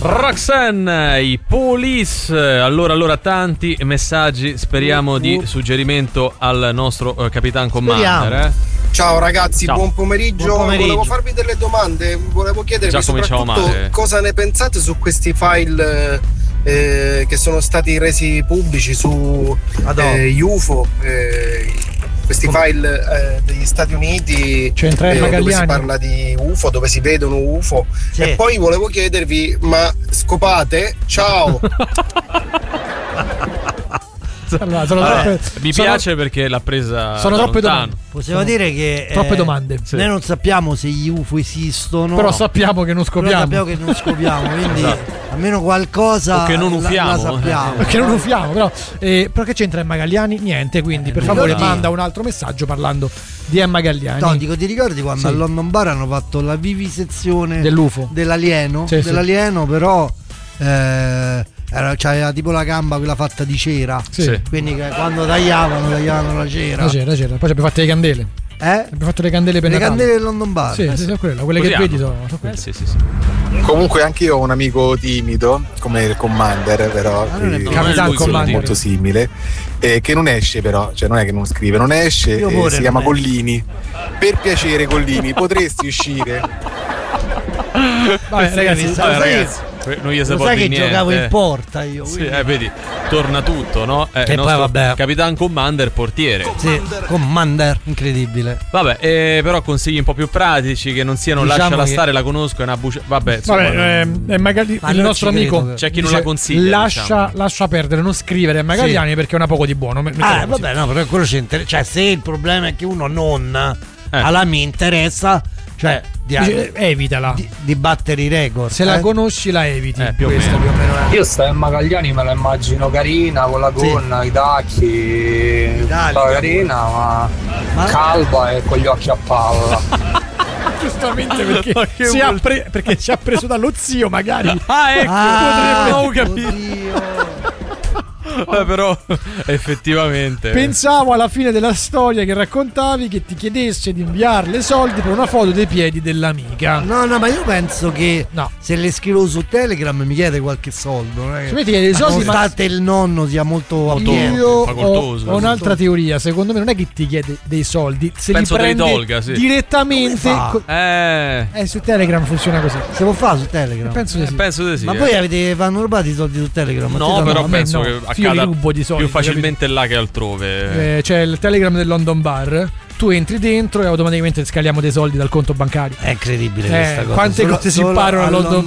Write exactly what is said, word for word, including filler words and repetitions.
Roxanne, i Police. Allora, allora tanti messaggi. Speriamo uh, uh. di suggerimento al nostro uh, Capitan Commander. Eh? Ciao ragazzi, Ciao. Buon, pomeriggio. buon pomeriggio. Volevo farvi delle domande. Volevo chiedervi Già soprattutto cosa ne pensate su questi file eh, che sono stati resi pubblici su eh, U F O. Eh, questi file eh, degli Stati Uniti eh, dove si parla di U F O, dove si vedono U F O. Sì. E poi volevo chiedervi, ma scopate? Ciao! Allora, sono allora, troppe, mi sono, piace perché l'ha presa sono troppe lontano. domande. Possiamo sono dire che troppe eh, domande. Sì. Noi non sappiamo se gli U F O esistono, però sappiamo che non scopriamo. Però sappiamo che non scopriamo, quindi esatto. almeno qualcosa o che non ufiamo, la, la sappiamo. Perché non ufiamo, però, eh, però che c'entra Emma Galliani? Niente, quindi per favore ricordi... manda un altro messaggio parlando di Emma Galliani. No, dico, ti ricordi quando sì. a London Bar hanno fatto la vivisezione dell'U F O, dell'alieno, sì, dell'alieno sì. però eh, era, c'aveva tipo la gamba quella fatta di cera, sì. quindi quando tagliavano tagliavano la cera la cera, la cera. Poi ci abbiamo fatto le candele eh? abbiamo fatto le candele per le Natale. Candele del London Bar sì, eh, sì, sì, quelle, quelle che vedi sono, sono quelle. Eh, sì, sì, sì. Comunque anche io ho un amico timido come il Commander, però Capitan Commander molto simile, eh, che non esce però, cioè non è che non scrive, non esce, eh, si chiama Collini. Per piacere Collini, potresti uscire? Vabbè ragazzi, vabbè, ragazzi noi lo sai che niente. Giocavo in porta io, sì, eh, vedi, torna tutto, no? Eh, e poi vabbè, Capitan Commander portiere. Sì, Commander, incredibile. Vabbè, eh, però consigli un po' più pratici che non siano diciamo lasciala che... stare, la conosco, è una buccia. Vabbè, insomma, vabbè non... eh, magari Ma il nostro amico che... c'è chi non la consiglia. Lascia, diciamo. lascia perdere, non scrivere a Magagliani sì. perché è una poco di buono. Ah, vabbè, no, però quello ci interessa. Cioè, se il problema è che uno non eh. alla mi interessa. Cioè, di, Dice, evitala di, di battere i record. Se eh? la conosci, la eviti. Eh, più, questo, o più o meno. Io sta Emma Galliani me la immagino carina con la gonna, sì. i tacchi, tutta carina, ma, ma calva e con gli occhi a palla. Giustamente perché, si ha pre- perché ci ha preso dallo zio, magari. Ah, ecco, ah, potremmo capire. Eh, però effettivamente pensavo alla fine della storia che raccontavi che ti chiedesse di inviarle soldi per una foto dei piedi dell'amica. No, no, ma io penso che no. se le scrivo su Telegram mi chiede qualche soldo. Non è che... ti chiede i soldi, nonostante ma... il nonno sia molto molto io ho, ho un'altra teoria. Secondo me non è che ti chiede dei soldi, se penso li prende tolga, sì. direttamente co- eh. eh su Telegram funziona così. Si può fare su Telegram? Penso di sì. Eh, penso di sì ma eh. poi avete vanno rubati i soldi su Telegram? No, però no, penso no. che Io accada li rubo di soldi, più facilmente capito? Là che altrove. Eh, c'è il Telegram del London Bar. Tu entri dentro e automaticamente scaliamo dei soldi dal conto bancario. È incredibile eh, questa cosa. Quante solo, cose si imparano a London